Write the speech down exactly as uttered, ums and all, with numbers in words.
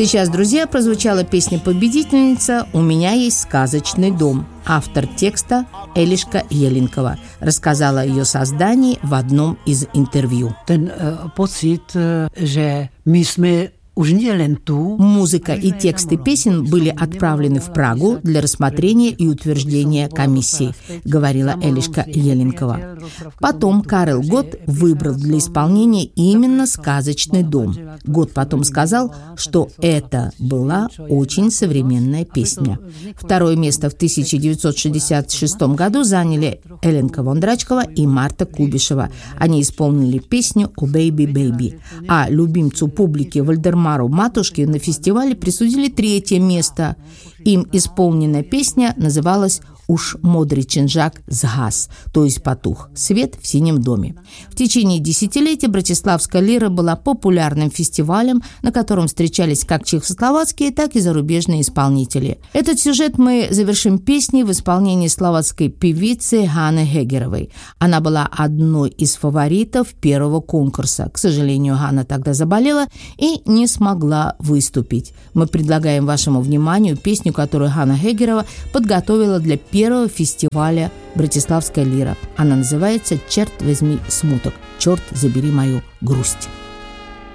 Сейчас, друзья, прозвучала песня-победительница «У меня есть сказочный дом». Автор текста Елишка Еленкова рассказала о ее создании в одном из интервью. Ten uh, pocit, uh, že my sme už nie len tu. Музыка и тексты песен были отправлены в Прагу для рассмотрения и утверждения комиссии, говорила Елишка Еленкова. Потом Карел Гот выбрал для исполнения именно «Сказочный дом». Гот потом сказал, что это была очень современная песня. Второе место в тысяча девятьсот шестьдесят шестом году заняли Эленка Вондрачкова и Марта Кубишева. Они исполнили песню «О Бэйби Бэйби», а любимцу публики Вальдемару Матушке на фестивале присудили третье место. Им исполненная песня называлась «Уж модрый чинжак сгас», то есть потух свет в синем доме. В течение десятилетия Братиславская лира была популярным фестивалем, на котором встречались как чехословацкие, так и зарубежные исполнители. Этот сюжет мы завершим песней в исполнении словацкой певицы Ханы Хегеровой. Она была одной из фаворитов первого конкурса. К сожалению, Ганна тогда заболела и не смогла выступить. Мы предлагаем вашему вниманию песню, которую Хана Хегерова подготовила для первого первого фестиваля «Братиславская лира». Она называется «Черт возьми смуток», «Черт забери мою грусть».